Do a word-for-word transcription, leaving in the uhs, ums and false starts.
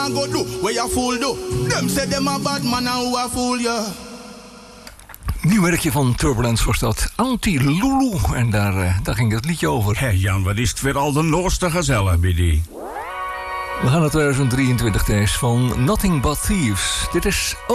Go do where you fool do. Them say them a bad man and who a fool you. Nieuw werkje van Turbulence was dat. Anti-Lulu. En daar, uh, daar ging het liedje over. Hé hey Jan, wat is het weer al de nooste gezellig bij die? We gaan naar tweeduizend drieëntwintig, Thijs, van Nothing But Thieves. Dit is